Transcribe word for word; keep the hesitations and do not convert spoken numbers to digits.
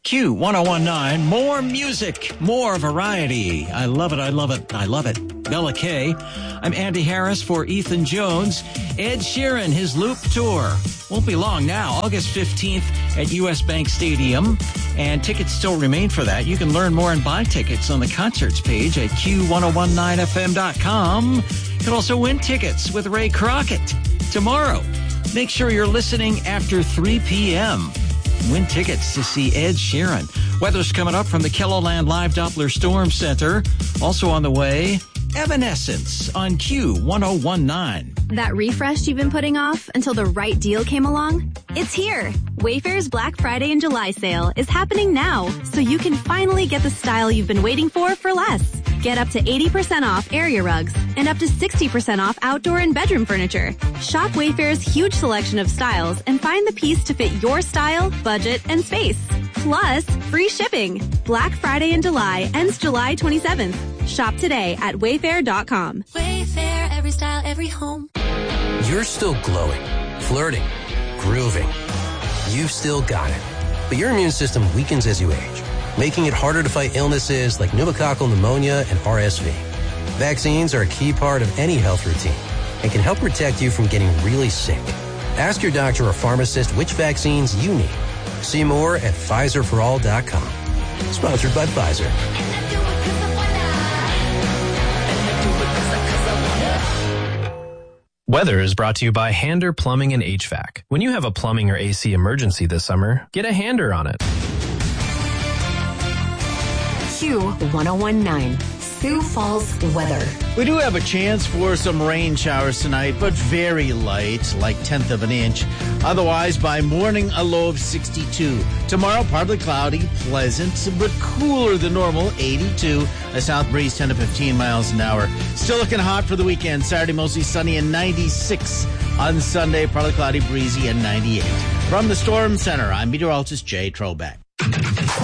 Q one oh one point nine, more music, more variety. I love it, I love it, I love it. Bella Kay. I'm Andy Harris for Ethan Jones. Ed Sheeran, his Loop Tour. Won't be long now, August fifteenth at U S Bank Stadium. And tickets still remain for that. You can learn more and buy tickets on the concerts page at Q one oh one nine F M dot com. You can also win tickets with Ray Crockett tomorrow. Make sure you're listening after three p.m. Win tickets to see Ed Sheeran. Weather's coming up from the KELOLAND Live Doppler Storm Center. Also on the way, Evanescence on Q one oh one point nine. That refresh you've been putting off until the right deal came along? It's here. Wayfair's Black Friday and July sale is happening now, so you can finally get the style you've been waiting for for less. Get up to eighty percent off area rugs and up to sixty percent off outdoor and bedroom furniture. Shop Wayfair's huge selection of styles and find the piece to fit your style, budget, and space. Plus, free shipping. Black Friday in July ends July twenty-seventh. Shop today at wayfair dot com. Wayfair, every style, every home. You're still glowing, flirting, grooving. You've still got it. But your immune system weakens as you age, making it harder to fight illnesses like pneumococcal pneumonia and R S V. Vaccines are a key part of any health routine and can help protect you from getting really sick. Ask your doctor or pharmacist which vaccines you need. See more at Pfizer for all dot com. Sponsored by Pfizer. Weather is brought to you by Hander Plumbing and H V A C. When you have a plumbing or A C emergency this summer, get a Hander on it. Q one oh one point nine, Sioux Falls weather. We do have a chance for some rain showers tonight, but very light, like tenth of an inch. Otherwise, by morning, a low of sixty-two. Tomorrow, partly cloudy, pleasant, but cooler than normal, eighty-two. A south breeze, ten to fifteen miles an hour. Still looking hot for the weekend. Saturday, mostly sunny and ninety-six. On Sunday, partly cloudy, breezy, and ninety-eight. From the Storm Center, I'm meteorologist Jay Trobeck.